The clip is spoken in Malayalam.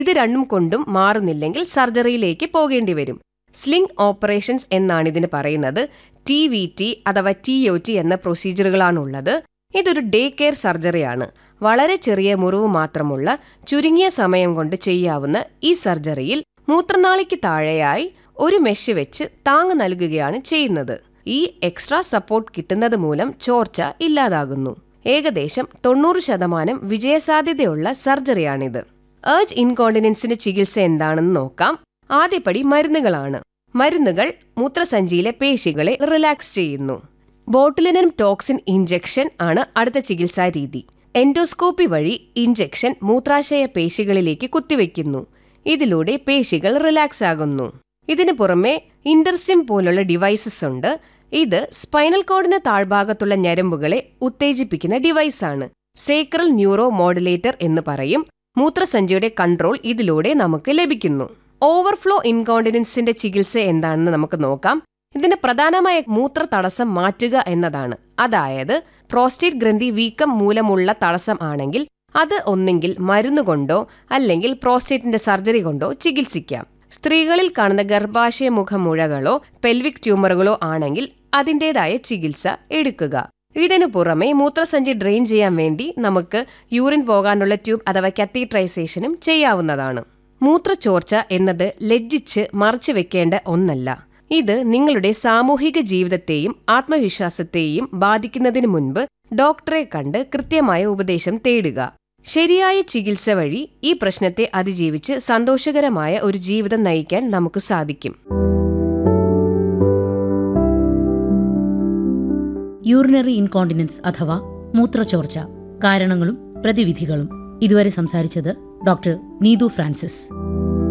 ഇത് രണ്ടും കൊണ്ടും മാറുന്നില്ലെങ്കിൽ സർജറിയിലേക്ക് പോകേണ്ടി വരും. സ്ലിംഗ് ഓപ്പറേഷൻസ് എന്നാണ് ഇതിന് പറയുന്നത്. TVT അഥവാ TOT എന്ന പ്രൊസീജിയറുകളാണുള്ളത്. ഇതൊരു ഡേ കെയർ സർജറിയാണ്. വളരെ ചെറിയ മുറിവ് മാത്രമുള്ള ചുരുങ്ങിയ സമയം കൊണ്ട് ചെയ്യാവുന്ന ഈ സർജറിയിൽ മൂത്രനാളിക്ക് താഴെയായി ഒരു മെഷ് വെച്ച് താങ്ങ് നൽകുകയാണ് ചെയ്യുന്നത്. ഈ എക്സ്ട്രാ സപ്പോർട്ട് കിട്ടുന്നത് മൂലം ചോർച്ച ഇല്ലാതാകുന്നു. ഏകദേശം 90% വിജയസാധ്യതയുള്ള സർജറിയാണിത്. ഏർജ് ഇൻകോണ്ടിനൻസിന് ചികിത്സ എന്താണെന്ന് നോക്കാം. ആദ്യപടി മരുന്നുകളാണ്. മരുന്നുകൾ മൂത്രസഞ്ചിയിലെ പേശികളെ റിലാക്സ് ചെയ്യുന്നു. ബോട്ടുലിനം ടോക്സിൻ ഇഞ്ചക്ഷൻ ആണ് അടുത്ത ചികിത്സാ രീതി. എൻഡോസ്കോപ്പി വഴി ഇഞ്ചക്ഷൻ മൂത്രാശയ പേശികളിലേക്ക് കുത്തിവെക്കുന്നു. ഇതിലൂടെ പേശികൾ റിലാക്സ് ആകുന്നു. ഇതിനു പുറമെ ഇന്റർസിം പോലുള്ള ഡിവൈസസ് ഉണ്ട്. ഇത് സ്പൈനൽ കോഡിന് താഴ്ഭാഗത്തുള്ള ഞരമ്പുകളെ ഉത്തേജിപ്പിക്കുന്ന ഡിവൈസാണ്. സേക്രൽ ന്യൂറോ മോഡുലേറ്റർ എന്ന് പറയും. മൂത്രസഞ്ചിയുടെ കൺട്രോൾ ഇതിലൂടെ നമുക്ക് ലഭിക്കുന്നു. ഓവർഫ്ലോ ഇൻകോണ്ടിനൻസിന്റെ ചികിത്സ എന്താണെന്ന് നമുക്ക് നോക്കാം. ഇതിന് പ്രധാനമായ മൂത്ര തടസ്സം മാറ്റുക എന്നതാണ്. അതായത് പ്രോസ്റ്റേറ്റ് ഗ്രന്ഥി വീക്കം മൂലമുള്ള തടസ്സം ആണെങ്കിൽ അത് ഒന്നെങ്കിൽ മരുന്നുകൊണ്ടോ അല്ലെങ്കിൽ പ്രോസ്റ്റേറ്റിന്റെ സർജറി കൊണ്ടോ ചികിത്സിക്കാം. സ്ത്രീകളിൽ കാണുന്ന ഗർഭാശയ മുഖമുഴകളോ പെൽവിക് ട്യൂമറുകളോ ആണെങ്കിൽ അതിൻ്റെതായ ചികിത്സ എടുക്കുക. ഇതിനു പുറമെ മൂത്രസഞ്ചി ഡ്രെയിൻ ചെയ്യാൻ വേണ്ടി നമുക്ക് യൂറിൻ പോകാനുള്ള ട്യൂബ് അഥവാ കാത്തീട്രൈസേഷനും ചെയ്യാവുന്നതാണ്. മൂത്രച്ചോർച്ച എന്നത് ലജ്ജിച്ച് മറച്ചു വെക്കേണ്ട ഒന്നല്ല. ഇത് നിങ്ങളുടെ സാമൂഹിക ജീവിതത്തെയും ആത്മവിശ്വാസത്തെയും ബാധിക്കുന്നതിന് മുൻപ് ഡോക്ടറെ കണ്ട് കൃത്യമായ ഉപദേശം തേടുക. ശരിയായ ചികിത്സ വഴി ഈ പ്രശ്നത്തെ അതിജീവിച്ച് സന്തോഷകരമായ ഒരു ജീവിതം നയിക്കാൻ നമുക്ക് സാധിക്കും. യൂറിനറി ഇൻകോണ്ടിനൻസ് അഥവാ മൂത്രച്ചോർച്ച, കാരണങ്ങളും പ്രതിവിധികളും. ഇതുവരെ സംസാരിച്ചത് ഡോക്ടർ നീതു ഫ്രാൻസിസ്.